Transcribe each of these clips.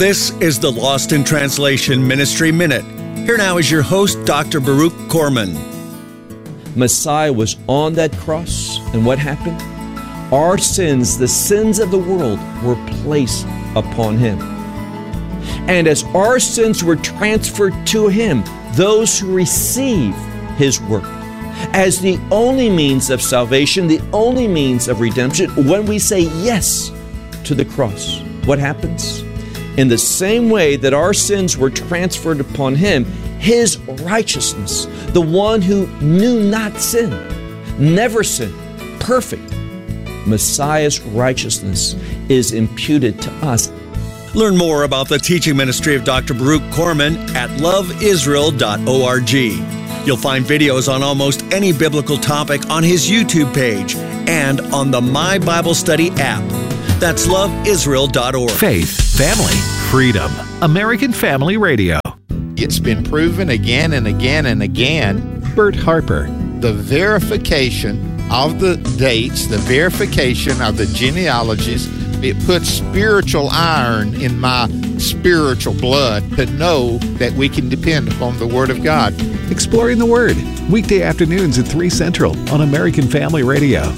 This is the Lost in Translation Ministry Minute. Here now is your host, Dr. Baruch Korman. Messiah was on that cross, and what happened? Our sins, the sins of the world, were placed upon him. And as our sins were transferred to him, those who receive his work as the only means of salvation, the only means of redemption, when we say yes to the cross, what happens? In the same way that our sins were transferred upon him, his righteousness, the one who knew not sin, never sinned, perfect, Messiah's righteousness is imputed to us. Learn more about the teaching ministry of Dr. Baruch Korman at loveisrael.org. You'll find videos on almost any biblical topic on his YouTube page and on the My Bible Study app. That's loveisrael.org. Faith, family, freedom. American Family Radio. It's been proven again and again and again. Bert Harper. The verification of the dates, the verification of the genealogies, it puts spiritual iron in my spiritual blood to know that we can depend upon the Word of God. Exploring the Word, weekday afternoons at 3 Central on American Family Radio.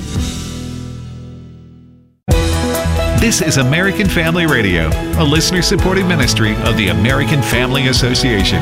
This is American Family Radio, a listener-supported ministry of the American Family Association.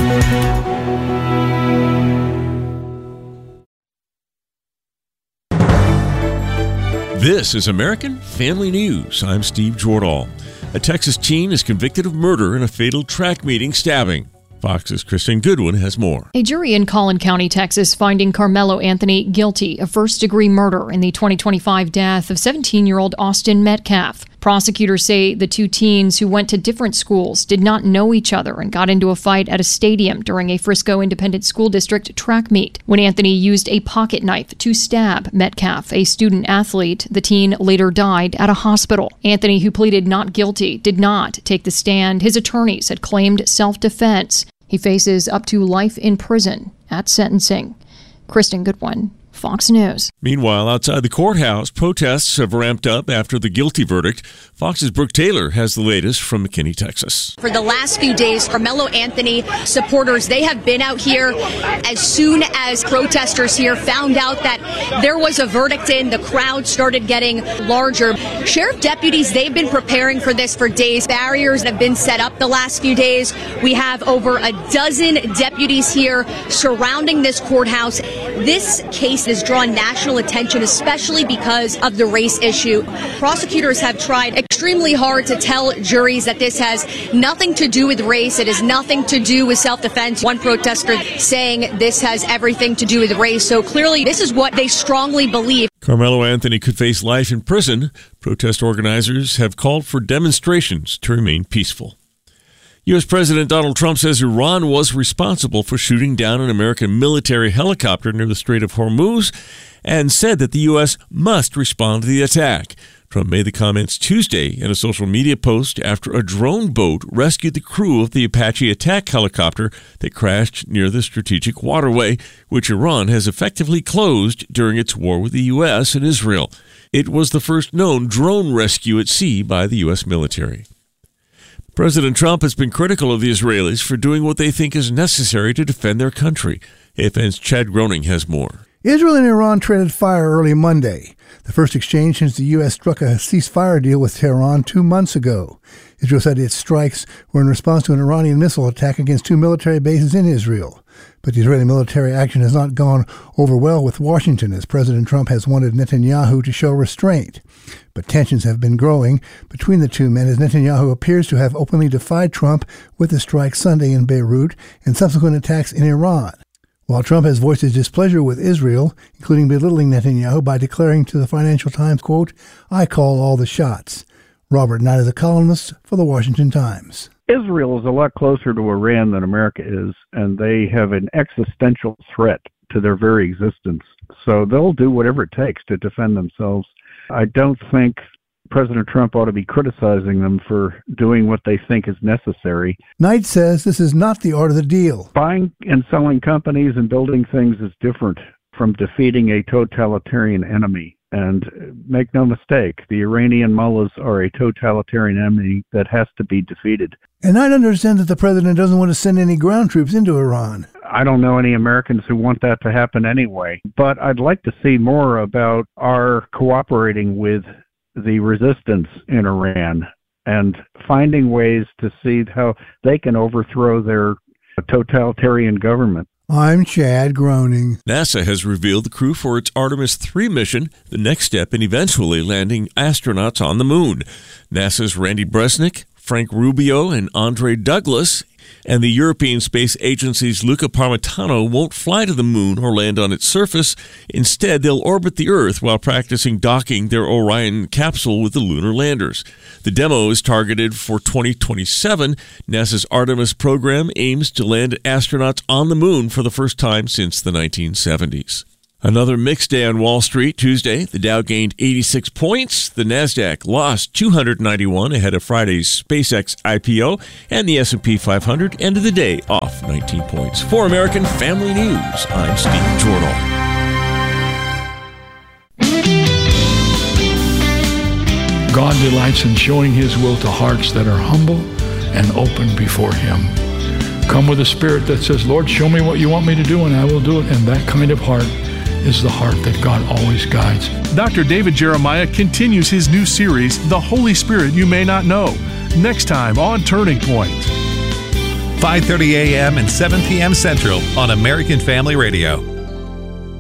This is American Family News. I'm Steve Jordahl. A Texas teen is convicted of murder in a fatal track meeting stabbing. Fox's Kristen Goodwin has more. A jury in Collin County, Texas, finding Carmelo Anthony guilty of first-degree murder in the 2025 death of 17-year-old Austin Metcalf. Prosecutors say the two teens who went to different schools did not know each other and got into a fight at a stadium during a Frisco Independent School District track meet. When Anthony used a pocket knife to stab Metcalf, a student athlete, the teen later died at a hospital. Anthony, who pleaded not guilty, did not take the stand. His attorneys had claimed self-defense. He faces up to life in prison at sentencing. Kristen Goodwin, Fox News. Meanwhile, outside the courthouse, protests have ramped up after the guilty verdict. Fox's Brooke Taylor has the latest from McKinney, Texas. For the last few days, Carmelo Anthony supporters, they have been out here as soon as protesters here found out that there was a verdict in. The crowd started getting larger. Sheriff deputies, they've been preparing for this for days. Barriers have been set up the last few days. We have over a dozen deputies here surrounding this courthouse. This case has drawn national attention, especially because of the race issue. Prosecutors have tried extremely hard to tell juries that this has nothing to do with race. It has nothing to do with self-defense. One protester saying this has everything to do with race. So clearly, this is what they strongly believe. Carmelo Anthony could face life in prison. Protest organizers have called for demonstrations to remain peaceful. U.S. President Donald Trump says Iran was responsible for shooting down an American military helicopter near the Strait of Hormuz and said that the U.S. must respond to the attack. Trump made the comments Tuesday in a social media post after a drone boat rescued the crew of the Apache attack helicopter that crashed near the strategic waterway, which Iran has effectively closed during its war with the U.S. and Israel. It was the first known drone rescue at sea by the U.S. military. President Trump has been critical of the Israelis for doing what they think is necessary to defend their country. AFN's Chad Groening has more. Israel and Iran traded fire early Monday, the first exchange since the U.S. struck a ceasefire deal with Tehran 2 months ago. Israel said its strikes were in response to an Iranian missile attack against 2 military bases in Israel. But the Israeli military action has not gone over well with Washington, as President Trump has wanted Netanyahu to show restraint. But tensions have been growing between the two men as Netanyahu appears to have openly defied Trump with the strike Sunday in Beirut and subsequent attacks in Iran. While Trump has voiced his displeasure with Israel, including belittling Netanyahu by declaring to the Financial Times, quote, "I call all the shots." Robert Knight is a columnist for the Washington Times. Israel is a lot closer to Iran than America is, and they have an existential threat to their very existence. So they'll do whatever it takes to defend themselves. I don't think President Trump ought to be criticizing them for doing what they think is necessary. Knight says this is not the art of the deal. Buying and selling companies and building things is different from defeating a totalitarian enemy. And make no mistake, the Iranian mullahs are a totalitarian enemy that has to be defeated. And I understand that the president doesn't want to send any ground troops into Iran. I don't know any Americans who want that to happen anyway. But I'd like to see more about our cooperating with the resistance in Iran and finding ways to see how they can overthrow their totalitarian government. I'm Chad Groening. NASA has revealed the crew for its Artemis 3 mission, the next step in eventually landing astronauts on the moon. NASA's Randy Bresnik, Frank Rubio, and Andre Douglas, and the European Space Agency's Luca Parmitano won't fly to the moon or land on its surface. Instead, they'll orbit the Earth while practicing docking their Orion capsule with the lunar landers. The demo is targeted for 2027. NASA's Artemis program aims to land astronauts on the moon for the first time since the 1970s. Another mixed day on Wall Street Tuesday. The Dow gained 86 points. The Nasdaq lost 291 ahead of Friday's SpaceX IPO, and the S&P 500 ended the day off 19 points. For American Family News, I'm Steve Jordahl. God delights in showing His will to hearts that are humble and open before Him. Come with a spirit that says, Lord, show me what you want me to do, and I will do it. And that kind of heart is the heart that God always guides. Dr. David Jeremiah continues his new series, The Holy Spirit You May Not Know, next time on Turning Point. 5:30 a.m. and 7 p.m. Central on American Family Radio.